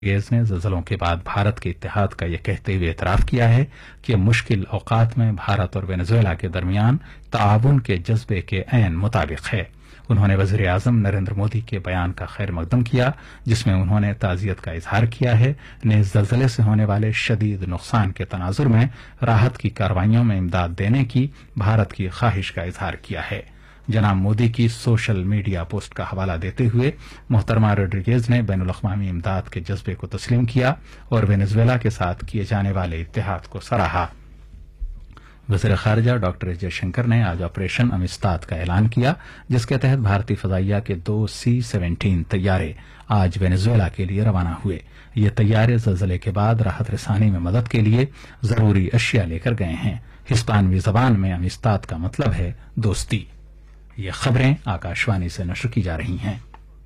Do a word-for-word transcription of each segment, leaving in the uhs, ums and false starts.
Gauge ने ज़लज़लों के बाद भारत के इत्तेहाद का यह कहते हुए इतराफ किया है कि मुश्किल औकात में भारत और वेनेजुएला के दरमियान ताउन के जज्बे के ऐन मुताबिक है। उन्होंने वज़ीर आज़म नरेंद्र मोदी के बयान का खैर मकदम किया, जिसमें उन्होंने ताज़ियत का इजहार किया है। नेज़ ज़लज़ले से होने वाले शदीद नुकसान के तनाजुर में राहत की कार्रवाइयों में इमदाद देने की भारत की ख्वाहिश का इजहार किया है। जनाब मोदी की सोशल मीडिया पोस्ट का हवाला देते हुए मोहतरमा रोड्रिगेज ने बैनुल अक़वामी इमदाद के जज्बे को तस्लीम किया और वेनेजुएला के साथ किए जाने वाले इत्तेहाद को सराहा। वज़ीर ख़ारिजा डॉक्टर एस जयशंकर ने आज ऑपरेशन अमिस्ताद का ऐलान किया, जिसके तहत भारतीय फ़ज़ाइया के दो सी सेवेंटीन तैयारे आज वेनेजुएला के लिए रवाना हुए। ये तैयारे ज़लज़ले के बाद राहत रसानी में मदद के लिए ज़रूरी अशिया लेकर गए हैं। हिस्पानवी ज़बान में अमिस्ताद का मतलब है दोस्ती। ये खबरें आकाशवाणी से नशर की जा रही हैं।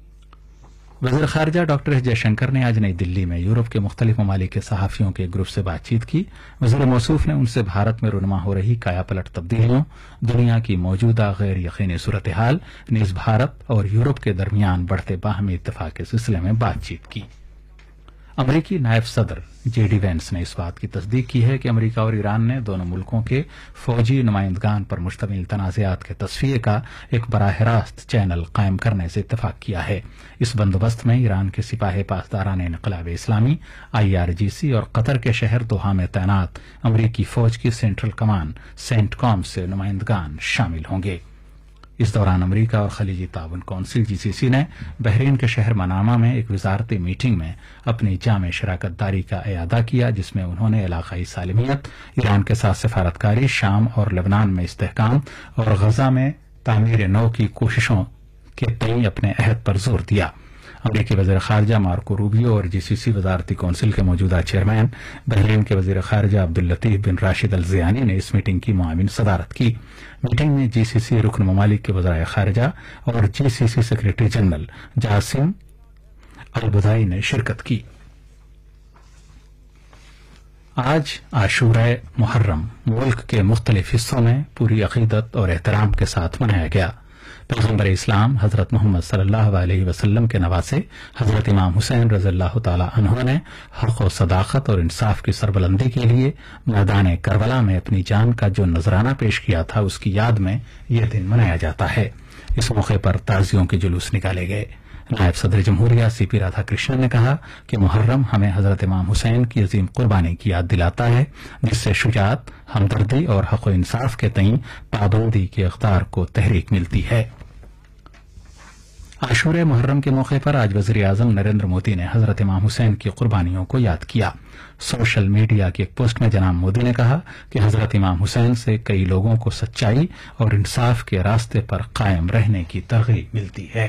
वज़ीर ख़ारिजा डॉक्टर एस जयशंकर ने आज नई दिल्ली में यूरोप के मुख्तलिफ ममालिक के सहाफ़ियों के ग्रुप से बातचीत की। वज़ीर मौसूफ ने उनसे भारत में रुनमा हो रही कायापलट तब्दीलियों, दुनिया की मौजूदा गैर यकीनी सूरत हाल, नीज़ भारत और यूरोप के दरमियान बढ़ते बाहमी इत्तफ़ाक़ के सिलसिले में बातचीत की। अमरीकी नायब सदर जे डी वेंस ने इस बात की तस्दीक की है कि अमरीका और ईरान ने दोनों मुल्कों के फौजी नुमाइंदगान पर मुश्तमिल तनाज़ात के तस्फिये का एक बराह रास्त चैनल कायम करने से इत्तफाक किया है। इस बंदोबस्त में ईरान के सिपाही पासदारान इनक़लाब इस्लामी आई आर जी सी और कतर के शहर दोहा में तैनात अमरीकी फौज की सेंट्रल कमान सेंटकॉम से नुमाइंदगान शामिल होंगे। इस दौरान अमरीका और खलीजी ताउन कौंसिल जी सी सी ने बहरीन के शहर मनामा में एक वजारती मीटिंग में अपनी जामे शराकतदारी का इयादा किया, जिसमें उन्होंने इलाकाई सालिमियत, ईरान के साथ सफारतकारी, शाम और लेबनान में इस्तेहकाम और गजा में तामीर नौ की कोशिशों के तई अपने अहद पर जोर दिया। अमरीकी वज़ीर ख़ारिजा मार्को रूबियो और जी सी सी वजारती कौंसिल के मौजूदा चेयरमैन बहरीन के वज़ीर ख़ारिजा अब्दुल लतीफ़ बिन राशिद अल ज़ियानी ने इस मीटिंग की मुआविन सदारत की। मीटिंग में जी सी सी रुकन ममालिक के वज़राए ख़ारिजा और जी सी सी सेक्रेटरी जनरल जासिम अल बुधाई ने शिरकत की। आज आशूरा मुहर्रम मुल्क के मुख्तलिफ हिस्सों में पूरी अक़ीदत और एहतराम के साथ मनाया गया। पैगम्बर इस्लाम हजरत मोहम्मद सल्लल्लाहु अलैहि वसल्लम के नवासे हजरत इमाम हुसैन रज़ियल्लाहु ताला अन्हु ने हक़ और सदाकत और इंसाफ की सरबुलंदी के लिए मैदान करबला में अपनी जान का जो नजराना पेश किया था, उसकी याद में यह दिन मनाया जाता है। इस मौके पर ताजियों के जुलूस निकाले गए। नायब सदर जमहूरिया सी पी राधाकृष्णन ने कहा कि मुहर्रम हमें हजरत इमाम हुसैन की अजीम कुर्बानी की याद दिलाता है, जिससे शुजात, हमदर्दी और हक़ व इंसाफ के तईं पाबंदी के इक़्तिदार को तहरीक मिलती है। आशूरे मुहर्रम के मौके पर आज वज़ीर आज़म नरेंद्र मोदी ने हजरत इमाम हुसैन की कुर्बानियों को याद किया। सोशल मीडिया की एक पोस्ट में जनाब मोदी ने कहा कि हजरत इमाम हुसैन से कई लोगों को सच्चाई और इंसाफ के रास्ते पर कायम रहने की तरगीब मिलती है।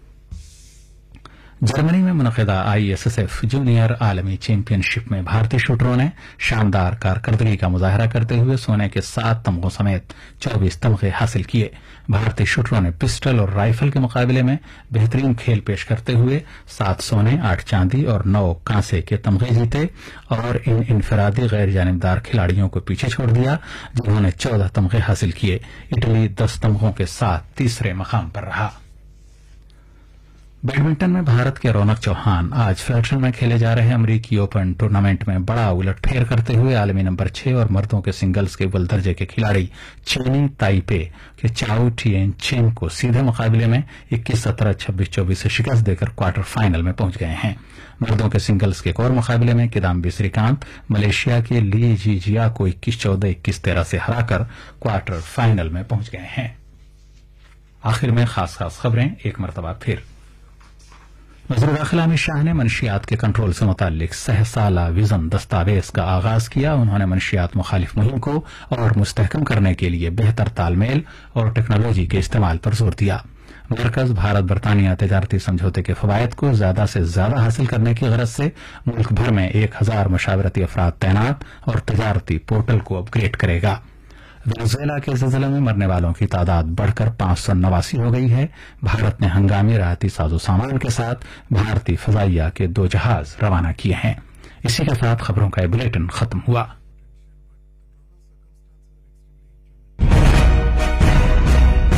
जर्मनी में मुनक़िदा I S S F junior आलमी चैंपियनशिप में भारतीय शूटरों ने शानदार कारकर्दगी का मुजाहरा करते हुए सोने के सात तमगों समेत चौबीस तमगे हासिल किए। भारतीय शूटरों ने पिस्टल और राइफल के मुकाबले में बेहतरीन खेल पेश करते हुए सात सोने, आठ चांदी और नौ कांसे के तमगे जीते और इन इनफरादी गैर जानिबदार खिलाड़ियों को पीछे छोड़ दिया, जिन्होंने चौदह तमगे हासिल किए। इटली दस तमगों के साथ तीसरे मकाम पर रहा। बैडमिंटन में भारत के रौनक चौहान आज फ्लैटन में खेले जा रहे अमरीकी ओपन टूर्नामेंट में बड़ा उलटफेर करते हुए आलमी नंबर छह और मर्दों के सिंगल्स के अव्वल दर्जे के खिलाड़ी चीनी ताइपे के चाओ टिएन चेन को सीधे मुकाबले में इक्कीस सत्रह, छब्बीस चौबीस से शिकस्त देकर क्वार्टर फाइनल में पहुंच गए हैं। मर्दों के सिंगल्स के एक और मुकाबले में किदाम्बी श्रीकांत मलेशिया के ली जीजिया को इक्कीस चौदह, इक्कीस तेरह से हराकर क्वार्टर फाइनल में पहुंच गए हैं। आखिर में खास खास खबरें एक मरतबा फिर। वज़ीर दाखिला अमित शाह ने मनशियात के कंट्रोल से मुताल्लिक सह साला विजन दस्तावेज का आगाज किया। उन्होंने मनशियात मुखालिफ मुहिम को और मुस्तहकम करने के लिए बेहतर तालमेल और टेक्नोलॉजी के इस्तेमाल पर जोर दिया। मरकज भारत बरतानिया तजारती समझौते के फवायद को ज्यादा से ज्यादा हासिल करने की गरज से मुल्क भर में एक हजार मशावरती अफराद तैनात और तजारती पोर्टल को अपग्रेड करेगा। वेनेजुएला के ज़लज़ले में मरने वालों की तादाद बढ़कर पांच सौ नवासी हो गई है। भारत ने हंगामी राहती साजो सामान के साथ भारतीय फ़ज़ाइया के दो जहाज रवाना किए हैं। इसी के साथ खबरों का ये बुलेटिन खत्म हुआ।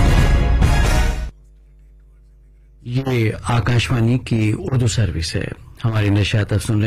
ये आकाशवाणी की उर्दू सर्विस है। ہماری نشریات اب سن